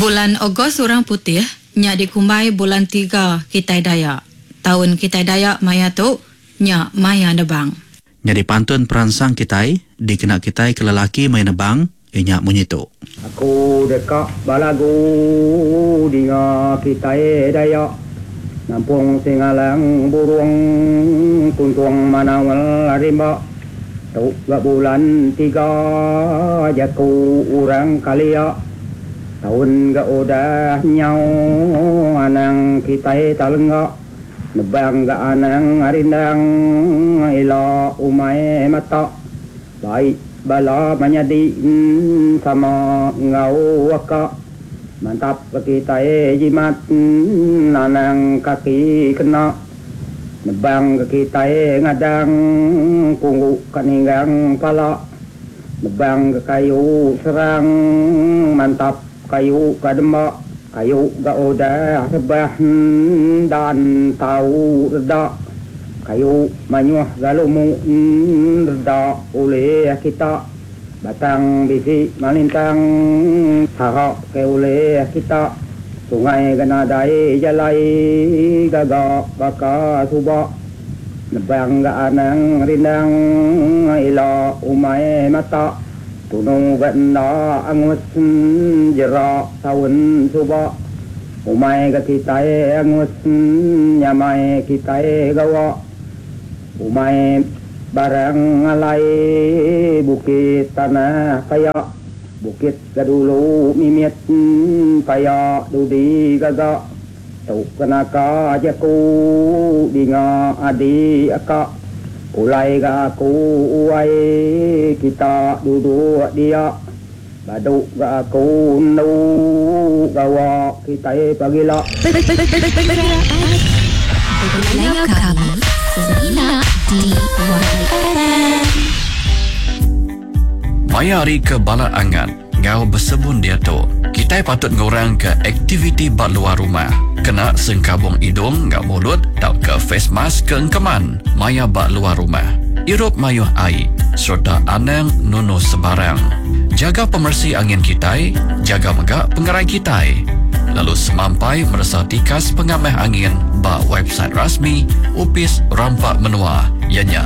Bulan Ogos orang putih, nya dikumbai bulan 3 Kitai Dayak. Tahun Kitai Dayak maya tu, nya maya nebang. Nya dipantun peransang Kitai, dikena Kitai ke lelaki maya nebang, inya munyitu. Aku dekat balagu dinga Kitai Dayak. Nampung singalang burung tuntung manawal rimba. Tu gak bulan 3 jaku orang kalia. Tahun gak udah nyau anang Kitai talenggak. Nebang gak anang arindang ila umay mata. Baik bala manyadin sama ngau waka. Mantap Kitai jimat anang kaki kena. Nebang Kitai ngadang punggu kaninggang pala. Nebang kayu serang mantap kayu kadembak. Kayu gak udah rebah dan tahu reda. Kayu manyuh galumu reda oleh kita. Batang bisi malintang harap ke oleh kita. Sungai ganadai jalai gagak baka subak. Nebang gak anang rindang ila umay mata. Tunong ganda angus jerak tahun subak. Umay Kitai angus nyamay Kitai gawa. Umay barang alay bukit tanah kaya. Bukit gadulu mimit kaya dudi gaga. Tuk kenaka jaku dinga adi aka. Ulai ga aku uai kita duduk dia. Baduk ga aku nu gawa Kitai pagila. Dengar kami Serina di YFM. Maya hari ke bala angan ngau bersebun dia tu. Kitai patut ngorang ke aktiviti bak luar rumah. Kena sengkabung hidung ngak mulut tak ke face mask ke engkeman. Maya bak luar rumah. Irup mayuh air serta anang nunu sebarang. Jaga pemersih angin Kitai, jaga megak pengerai Kitai. Lalu semampai merasa tikas pengamah angin bak website rasmi Upis Rampak Menua ianya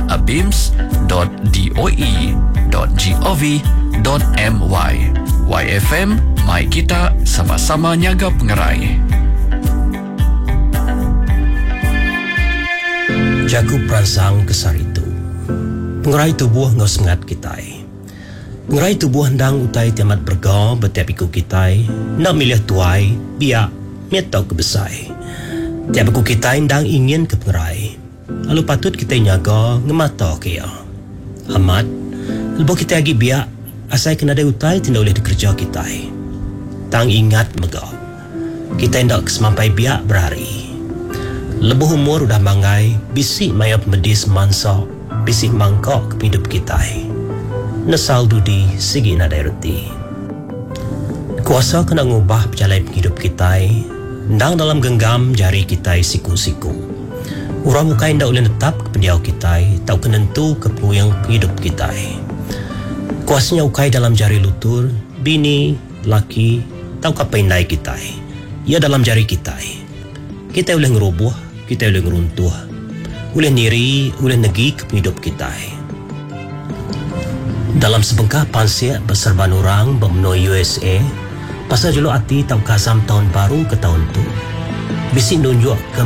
abims.doe.gov.my. YFM, mai kita sama-sama nyaga pengerai. Jaku peransang kesar itu. Pengerai tubuh ngau sengat Kitai. Pengerai tubuh hendang utai tiamat bergau betiap iku Kitai. Nak milih tuai, biak, mietau kebesai. Tiap iku Kitai hendang ingin ke pengerai. Lalu patut kita nyaga ngemata kia. Amat, lepas kita lagi biak, asai kena ada utai tidak boleh dikerja Kitai. Tang ingat mega. Kita hendak kesemampai biak berhari. Lebuh umur udah mangai, bisik mayap medis mansa, bisik mangkok ke hidup Kitai. Nesal dudi sigi nadai reti. Kuasa kena ngubah berjalan hidup Kitai, ndang dalam genggam jari Kitai siku-siku. Urang mukai ndak boleh tetap ke pendiau Kitai, tak kenentu ke peluyang hidup Kitai. Kuasanya ukai dalam jari lutur, bini, laki, tau kapendai Kitai. Ia dalam jari Kitai. Kita boleh ngerubuh, kita boleh ngeruntuh. Boleh niri, boleh negi ke hidup Kitai. Dalam sebengkah pansiak berserban orang bermenui USA, pasal juluk hati tau kasam tahun baru ke tahun tu. Bisik nunjuk ke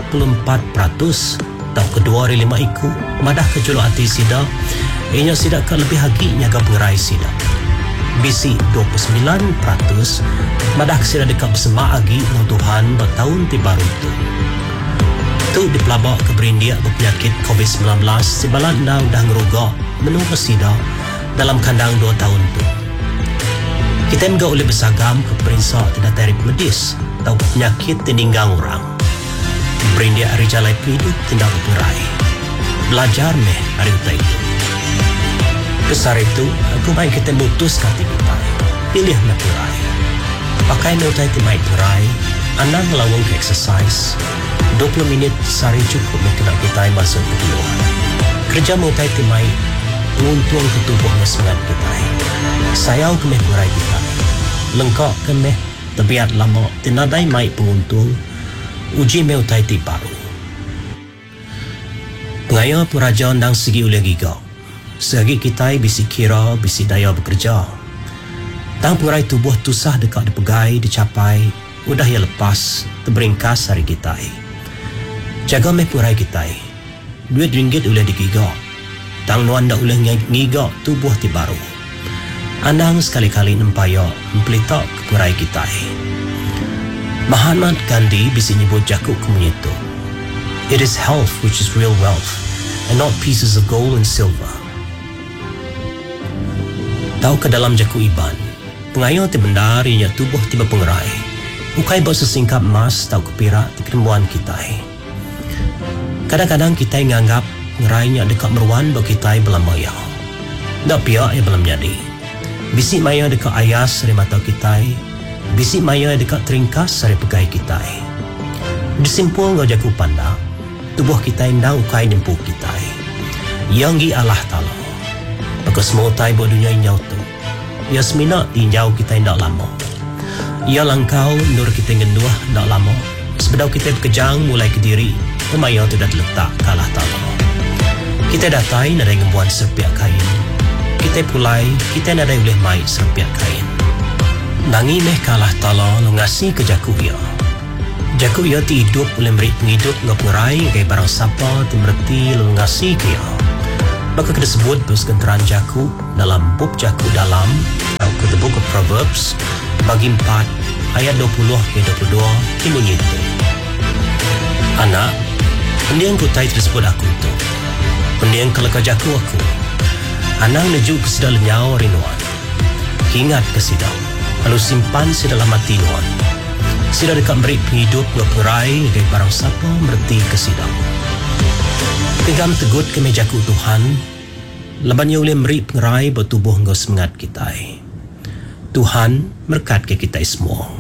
44% tau kedua dari 5 iku. Madah ke juluk hati sida, ianya sida ke lebih hagi nyaga pengerai sida. Bisik 29%, madah ke sida dekat bersama agi dengan Tuhan bertahun ti baru tu. Tu dipelabak ke berindia berpenyakit COVID-19, si balan dah ngerugak menunggu sida dalam kandang 2 tahun tu. Kita enggak boleh bersagam ke perinsa tidak tarif medis atau penyakit tininggang orang. Berindia hari jalai hidup tidak berperai. Belajar meh hari itu. Besar itu, aku main kita mutus kata kita. Pilih berperai. Pakai meutai timai perai, anda ngelawang ke exercise. 20 minit sehari cukup mengkena kita masuk ke keluar. Kerja meutai timai untung ketubuhnya semangat kita. Sayau kemeh perai kita. Lengkap kemeh Tebiat lama tinadai mai penguntung uji meu tai ti baru. Pengaya peraja ndang segi oleh giga. Segi kita bisi kira bisi daya bekerja. Tang purai tubuh tusah dekat dipegai dicapai udah ya lepas terberingkas hari kita. Jaga meh purai kita. Duit ringgit oleh digiga. Tang nuan dak oleh ngiga tubuh ti baru. Anang sekali-kali nempaya mempelitak ke purai kita. Mahatma Gandhi bisi nyebut jakuk kemunyitu. It is health which is real wealth and not pieces of gold and silver. Tahu ke dalam jaku iban, pengayo ti bendar ianya tubuh tiba pengerai. Ukai bawa sesingkap emas tahu ke perak ti kenemuan kita. Kadang-kadang kita nganggap ngerainya dekat meruan bagi kita belam maya. Dak pihak yang belam jadi. Bisik maya dekat ayas dari mata kita. Bisik maya dekat teringkas dari pegai kita. Disimpul ngau jaku pandang, tubuh kita indang ukai nyempuh kita. Yang gi Allah Ta'ala. Maka semua tai buat dunia inyau tu. Ya semina tinjau kita indak lama. Ya langkau nur kita ngenduah indak lama. Sebedau kita berkejang mulai ke diri. Pemaya tu dah terletak ke Allah Ta'ala. Kita datai nadai ngembuan serpiak kain. Kita pulai, kita nadai boleh mai serpiak kain. Nangi meh ke Allah Ta'ala lo ngasih ke jaku ia. Jaku ia ti hidup boleh beri penghidup ngapurai kaya barang sapa ti merti lo ngasih ke ia. Maka kita sebut bersegenteran jaku dalam bub jaku dalam atau ke the book of Proverbs bagi 4 ayat 20 ke 22 bunyi itu. Anak, pendiang ku tai tersebut aku tu. Pendiang kelaka jaku aku. Anang neju ke sidal nyau rinuan. Ingat ke sidal. Lalu simpan sidal mati nuan. Sidal dekat beri penghidup ngapurai kaya barang sapa merti ke sidal. Pegam tegut ke mejaku Tuhan, labannya boleh beri pengerai bertubuh engkau semangat kita. Tuhan berkat ke kita semua.